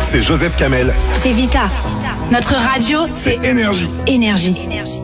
c'est Joseph Kamel. C'est Vita. Notre radio, c'est Énergie. Énergie.